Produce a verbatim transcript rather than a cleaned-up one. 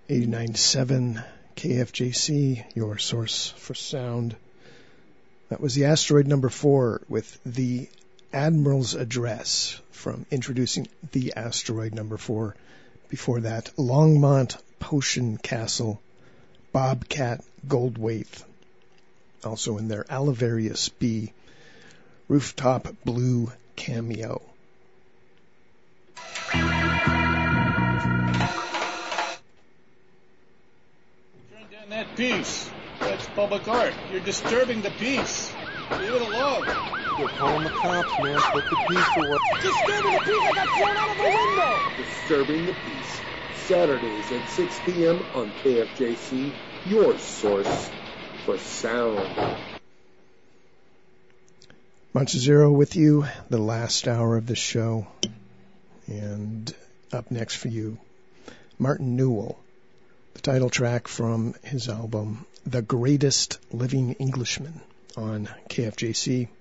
eighty-nine point seven K F J C, your source for sound. That was the Asteroid Number Four with the Admiral's Address from Introducing the Asteroid Number Four. Before that, Longmont Potion Castle, Bobcat Goldwaith. Also in there, Alivarius B, Rooftop Blue Cameo. Turn down that piece. That's public art. You're disturbing the peace. Leave it alone. You're calling the cops, man. Put the piece away. Disturbing the peace. I got thrown out of the window. Disturbing the Peace. Saturdays at six p.m. on K F J C, your source for sound. Monster Zero with you, the last hour of the show. And up next for you, Martin Newell, the title track from his album The Greatest Living Englishman on K F J C.